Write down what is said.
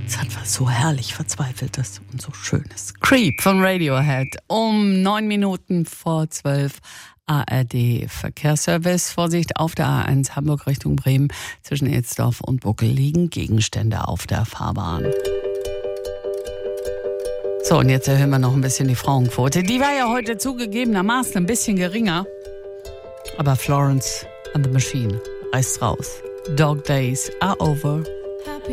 Das hat was so herrlich Verzweifeltes und so Schönes. Creep von Radiohead um 9 Minuten vor 12. ARD Verkehrsservice. Vorsicht, auf der A1 Hamburg Richtung Bremen zwischen Elsdorf und Buckel liegen Gegenstände auf der Fahrbahn. So, und jetzt erhöhen wir noch ein bisschen die Frauenquote. Die war ja heute zugegebenermaßen ein bisschen geringer. Aber Florence and the Machine reißt raus. Dog days are over.